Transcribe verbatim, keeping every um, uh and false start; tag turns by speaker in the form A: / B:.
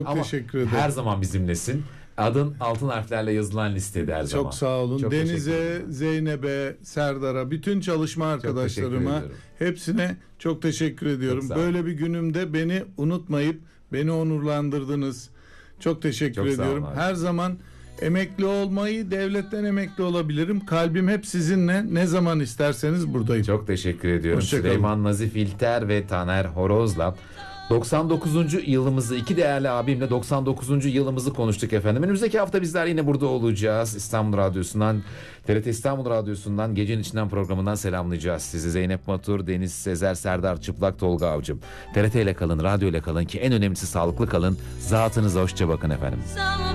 A: Ama
B: teşekkür ederim.
A: her zaman bizimlesin. Adın altın harflerle yazılan listede her zaman.
B: Çok sağ olun.
A: Çok teşekkür
B: Deniz'e,
A: ederim.
B: Zeynep'e, Serdar'a, bütün çalışma arkadaşlarıma
A: ediyorum.
B: hepsine çok teşekkür ediyorum.
A: sağ olun.
B: Böyle bir günümde beni unutmayıp beni onurlandırdınız. Çok teşekkür
A: Çok sağ olun
B: ediyorum.
A: abi.
B: Her zaman emekli olmayı, devletten emekli olabilirim. Kalbim hep sizinle. Ne zaman isterseniz buradayım.
A: Çok teşekkür ediyorum.
B: Hoşça kalın.
A: Süleyman Nazif İlter ve Taner Horoz'la doksan dokuzuncu yılımızı, iki değerli abimle doksan dokuzuncu yılımızı konuştuk efendim. Önümüzdeki hafta bizler yine burada olacağız. İstanbul Radyosu'ndan, T R T İstanbul Radyosu'ndan, Gecenin İçinden programından selamlayacağız sizi. Zeynep Matur, Deniz Sezer, Serdar Çıplak, Tolga Avcım. T R T ile kalın, radyo ile kalın ki en önemlisi sağlıklı kalın. Zatınıza hoşça bakın efendim.